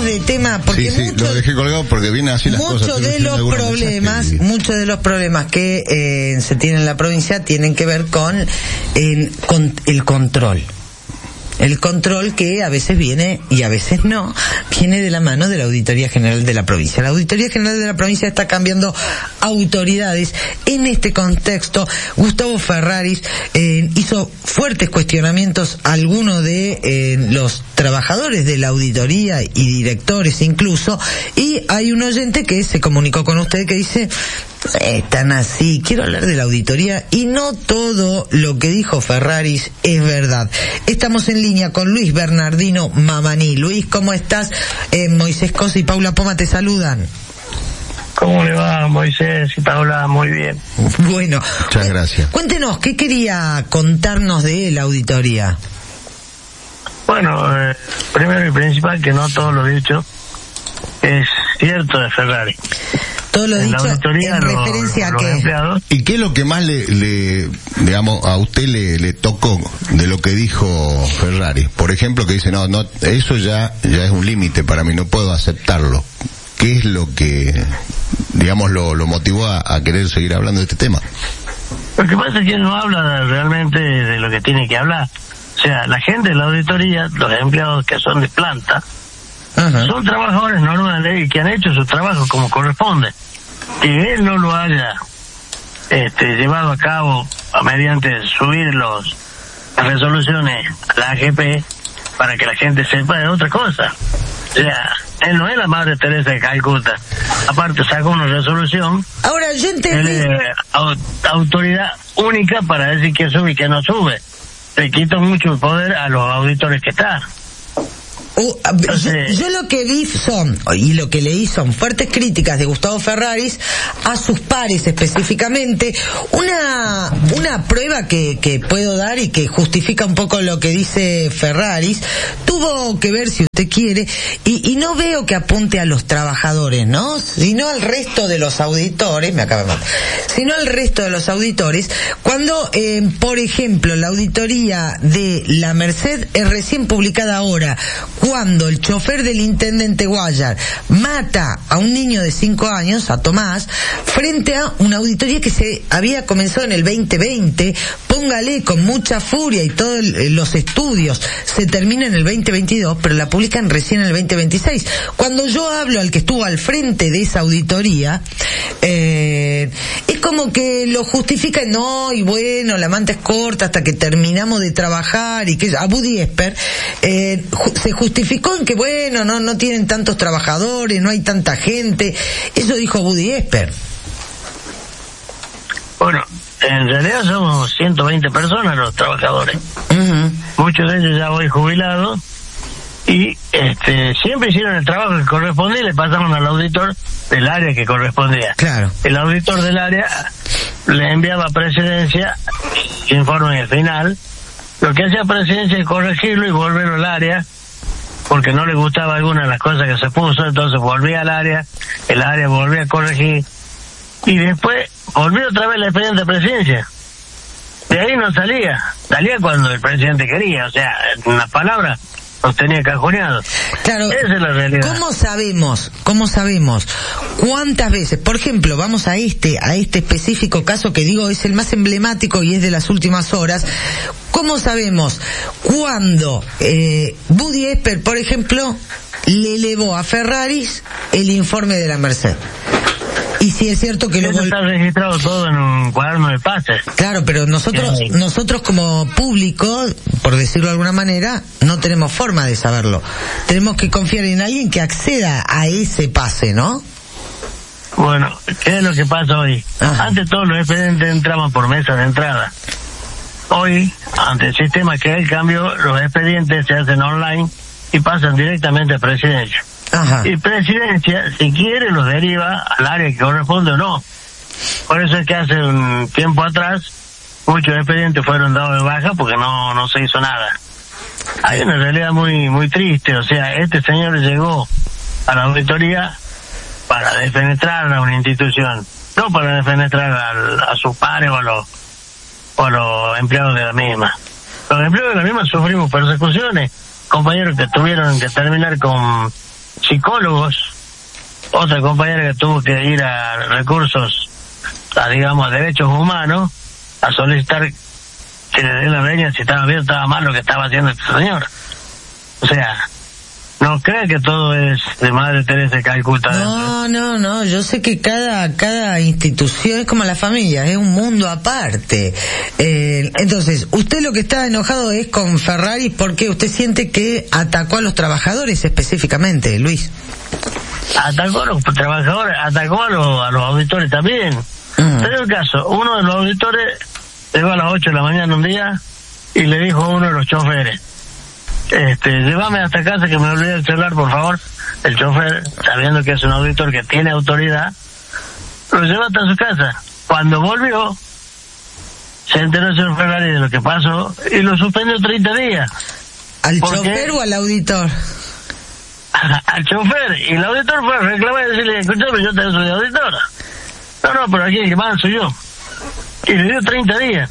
cambiemos de tema porque sí, lo dejé colgado porque viene así las cosas. Muchos de los problemas que se tienen en la provincia tienen que ver con el control. El control que a veces viene y a veces no, viene de la mano de la Auditoría General de la provincia. La Auditoría General de la provincia está cambiando autoridades. En este contexto, Gustavo Ferraris hizo fuertes cuestionamientos a algunos de los trabajadores de la auditoría y directores incluso, y hay un oyente que se comunicó con usted que dice: están así, quiero hablar de la auditoría y no todo lo que dijo Ferraris es verdad. Estamos en línea con Luis Bernardino Mamaní. Luis, ¿cómo estás? Moisés Cosa y Paula Poma te saludan. ¿Cómo le va, Moisés y Paula? Muy bien. Bueno, muchas gracias. Cuéntenos, ¿qué quería contarnos de la auditoría? Bueno, primero y principal, que no todo lo dicho es cierto de Ferraris. Todo lo dicho en referencia a qué. ¿Y qué es lo que más digamos, a usted le tocó de lo que dijo Ferraris? Por ejemplo, que dice, no, eso ya es un límite para mí, no puedo aceptarlo. ¿Qué es lo que, digamos, lo motivó a querer seguir hablando de este tema? Lo que pasa es que él no habla realmente de lo que tiene que hablar. O sea, la gente de la auditoría, los empleados que son de planta, son trabajadores normales y que han hecho su trabajo como corresponde. Que él no lo haya llevado a cabo mediante subir las resoluciones a la AGP para que la gente sepa de otra cosa. O sea, él no es la Madre Teresa de Calcuta. Aparte sacó una resolución. Ahora yo entendí. Él es autoridad única para decir que sube y que no sube. Le quita mucho poder a los auditores que están. Yo lo que vi y lo que leí son fuertes críticas de Gustavo Ferraris a sus pares específicamente. Una prueba que puedo dar y que justifica un poco lo que dice Ferraris tuvo que ver, si usted quiere, y no veo que apunte a los trabajadores, ¿no? Sino al resto de los auditores, sino al resto de los auditores, cuando, por ejemplo, la auditoría de La Merced es recién publicada ahora, cuando el chofer del intendente Guayar mata a un niño de 5 años, a Tomás, frente a una auditoría que se había comenzado en el 2020, póngale con mucha furia, y todos los estudios se terminan en el 2022, pero la publican recién en el 2026. Cuando yo hablo al que estuvo al frente de esa auditoría, es como que lo justifica, no, y bueno, la manta es corta hasta que terminamos de trabajar, y que a Buddy Esper se justificó en que bueno, no tienen tantos trabajadores, no hay tanta gente. Eso dijo Buddy Esper. Bueno, en realidad somos 120 personas los trabajadores. Muchos de ellos ya hoy jubilados, y siempre hicieron el trabajo que correspondía y le pasaron al auditor del área que correspondía. Claro. El auditor del área le enviaba a Presidencia informe al final. Lo que hacía Presidencia es corregirlo y volverlo al área, porque no le gustaba alguna de las cosas que se puso, entonces volvía al área, el área volvía a corregir, y después volvió otra vez el expediente de Presidencia. De ahí no salía cuando el presidente quería, o sea, en las palabras los tenía cajoneados. Claro. Esa es la realidad. ¿Cómo sabemos cuántas veces? Por ejemplo, vamos a este específico caso que digo es el más emblemático y es de las últimas horas. ¿Cómo sabemos cuándo Buddy Esper, por ejemplo, le elevó a Ferraris el informe de La Merced? Y si es cierto que eso está registrado todo en un cuaderno de pases. Claro, pero nosotros como público, por decirlo de alguna manera, no tenemos forma de saberlo. Tenemos que confiar en alguien que acceda a ese pase, ¿no? Bueno, ¿qué es lo que pasa hoy? Antes todos los expedientes entraban por mesa de entrada. Hoy, ante el sistema que hay cambio, los expedientes se hacen online y pasan directamente a Presidencia. Y Presidencia, si quiere, los deriva al área que corresponde o no. Por eso es que hace un tiempo atrás muchos expedientes fueron dados de baja porque no se hizo nada. Hay una realidad muy muy triste. O sea, este señor llegó a la auditoría para defenestrar a una institución, no para defenestrar a sus pares o a los empleados de la misma. Los empleados de la misma sufrimos persecuciones, compañeros que tuvieron que terminar con psicólogos, otra compañera que tuvo que ir a recursos, digamos, derechos humanos, a solicitar que le den la veña si estaba bien o estaba mal lo que estaba haciendo este señor. O sea, no cree que todo es de Madre Teresa de Calcuta. No, yo sé que cada institución es como la familia, es un mundo aparte. Entonces, usted lo que está enojado es con Ferrari porque usted siente que atacó a los trabajadores específicamente, Luis. Atacó a los trabajadores, atacó a los auditores también. Pero el caso, uno de los auditores llegó a las 8 de la mañana un día y le dijo a uno de los choferes, llévame hasta casa que me olvidé el celular, por favor. El chofer, sabiendo que es un auditor que tiene autoridad, lo llevó hasta su casa. Cuando volvió, se enteró el señor Ferrari de lo que pasó y lo suspendió 30 días. ¿Al chofer o al auditor? Al chofer. Y el auditor fue a reclamar y decirle, escúchame, yo también soy auditora. No, pero aquí el que más soy yo. Y le dio 30 días.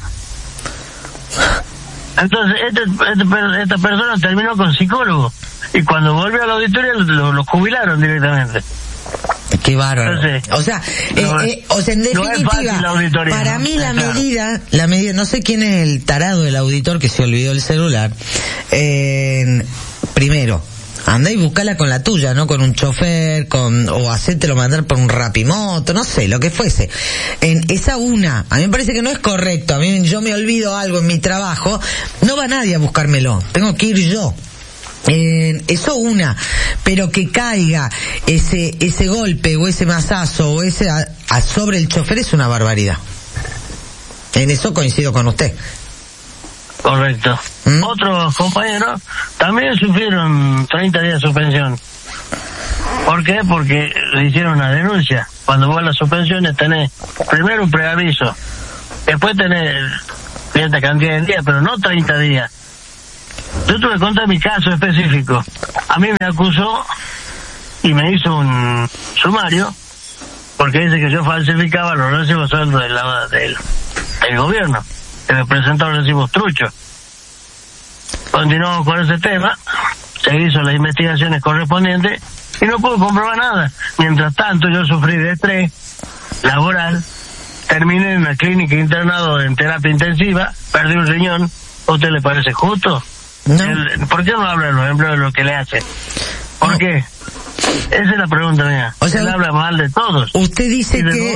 Entonces, esta persona terminó con psicólogo. Y cuando volvió a la auditoría, lo jubilaron directamente. Qué bárbaro. Entonces, o sea, en definitiva, para mí la medida, no sé quién es el tarado del auditor que se olvidó el celular. Primero, anda y buscala con la tuya, ¿no? Con un chofer, o hacértelo mandar por un rapimoto, no sé, lo que fuese. A mí me parece que no es correcto. Yo me olvido algo en mi trabajo, no va nadie a buscármelo, tengo que ir yo. Eso pero que caiga ese golpe o ese mazazo o ese sobre el chofer es una barbaridad. En eso coincido con usted. Correcto. Otros compañeros también sufrieron 30 días de suspensión. ¿Por qué? Porque le hicieron una denuncia. Cuando vos las suspensiones tenés primero un preaviso, después tenés cierta cantidad de días, pero no 30 días. Yo tuve que contar mi caso específico. A mí me acusó y me hizo un sumario porque dice que yo falsificaba los recibos sueldos del gobierno, que me presentó los recibos truchos. Continuamos con ese tema, se hizo las investigaciones correspondientes y no puedo comprobar nada. Mientras tanto, yo sufrí de estrés laboral, terminé en una clínica internado en terapia intensiva, perdí un riñón. ¿A usted le parece justo? No. ¿Por qué no habla de los empleos de lo que le hace? ¿Por qué? Esa es la pregunta mía. O sea, él habla mal de todos. Usted dice que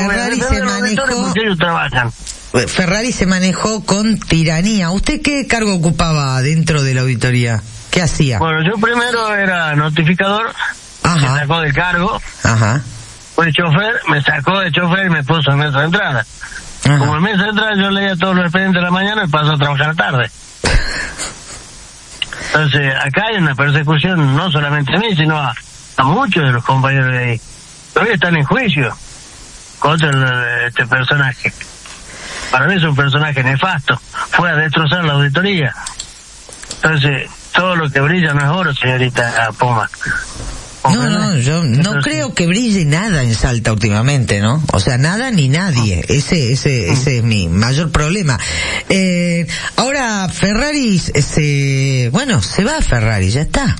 Ferrari se manejó con tiranía. ¿Usted qué cargo ocupaba dentro de la auditoría? ¿Qué hacía? Bueno, yo primero era notificador, me sacó del cargo. Fue chofer, me sacó de chofer y me puso en mesa de entrada. Como en mesa de entrada yo leía todos los expedientes de la mañana y paso a trabajar tarde. Entonces, acá hay una persecución no solamente a mí, sino a muchos de los compañeros de ahí. Hoy están en juicio contra este personaje. Para mí es un personaje nefasto. Fue a destrozar la auditoría. Entonces, todo lo que brilla no es oro, señorita Poma. No, yo no creo que brille nada en Salta últimamente, ¿no? O sea, nada ni nadie. Ese es mi mayor problema. Ahora, Ferrari, se va Ferrari, ya está.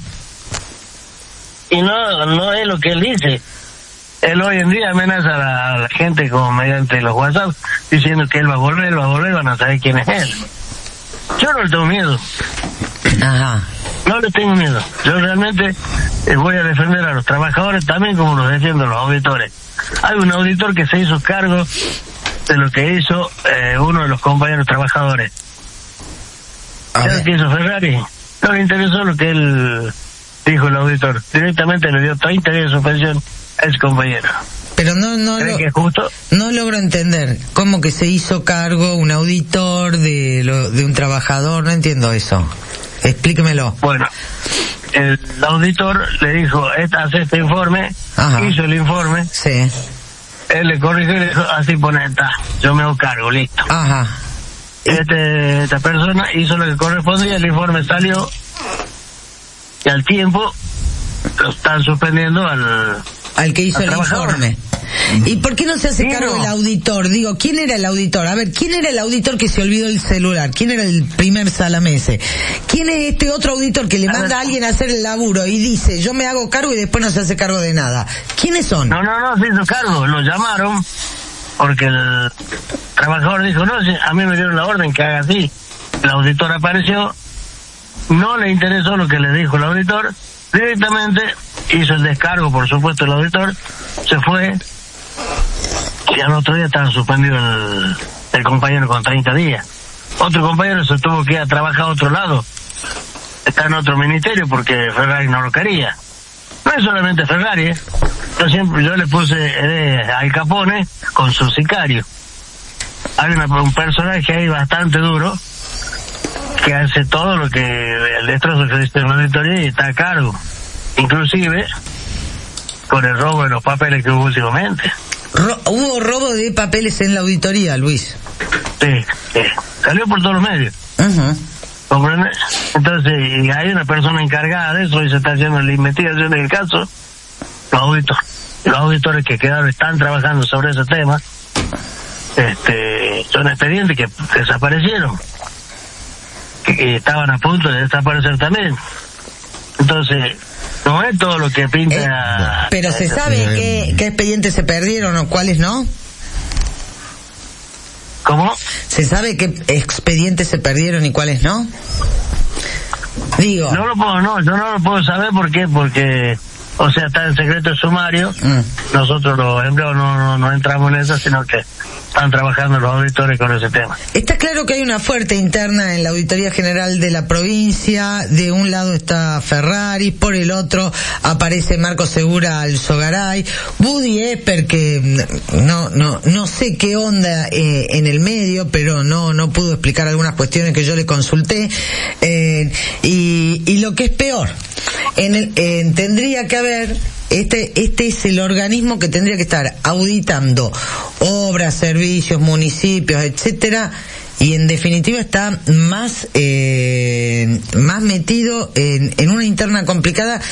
Y no es lo que él dice. Él hoy en día amenaza a la gente como mediante los WhatsApp, diciendo que él va a volver, van a saber quién es él. Yo no le tengo miedo. No le tengo miedo. Yo realmente voy a defender a los trabajadores también como los defiendo a los auditores. Hay un auditor que se hizo cargo de lo que hizo uno de los compañeros trabajadores. ¿Sabes qué hizo Ferrari? No le interesó lo que él dijo el auditor. Directamente le dio 30 días de suspensión a ese compañero. Pero ¿Cree que es justo? No logro entender cómo que se hizo cargo un auditor de un trabajador. No entiendo eso. Explíquemelo. Bueno, el auditor le dijo, hace este informe, hizo el informe, él le corrigió y le dijo, así pone, yo me hago cargo, listo. Esta persona hizo lo que correspondía, el informe salió, y al tiempo lo están suspendiendo al que hizo el informe. ¿Y por qué no se hace cargo el auditor? Digo, ¿quién era el auditor? A ver, ¿quién era el auditor que se olvidó el celular? ¿Quién era el primer salamese? ¿Quién es este otro auditor que le manda a alguien a hacer el laburo y dice, yo me hago cargo y después no se hace cargo de nada? ¿Quiénes son? No se hizo cargo, lo llamaron porque el trabajador dijo, no, a mí me dieron la orden que haga así. El auditor apareció, no le interesó lo que le dijo el auditor, directamente hizo el descargo, por supuesto, el auditor, se fue, y al otro día estaba suspendido el compañero con 30 días. Otro compañero se tuvo que ir a trabajar a otro lado, está en otro ministerio porque Ferrari no lo quería. No es solamente Ferrari, yo le puse Al Capone con su sicario. Hay un personaje ahí bastante duro que hace todo lo que el destrozo que dice en la auditoría y está a cargo, inclusive con el robo de los papeles que hubo últimamente. Hubo robo de papeles en la auditoría, Luis. Sí, salió por todos los medios. ¿Comprende? Entonces, y hay una persona encargada de eso y se está haciendo la investigación del caso. Los auditores que quedaron están trabajando sobre ese tema. Son expedientes que desaparecieron, que estaban a punto de desaparecer también. Entonces, no es todo lo que pinta. Pero se sabe qué expedientes se perdieron o cuáles no. ¿Cómo? ¿Se sabe qué expedientes se perdieron y cuáles no? Digo. Yo no lo puedo saber. ¿Por qué? Porque, o sea, está en secreto de sumario. Nosotros los empleados no entramos en eso, sino que están trabajando los auditores con ese tema. Está claro que hay una fuerte interna en la Auditoría General de la provincia. De un lado está Ferrari, por el otro aparece Marco Segura Alzogaray, Buddy Esper, que no sé qué onda en el medio, pero no pudo explicar algunas cuestiones que yo le consulté. Y lo que es peor, tendría que haber este es el organismo que tendría que estar auditando obras, servicios, municipios, etcétera, y en definitiva está más metido en una interna complicada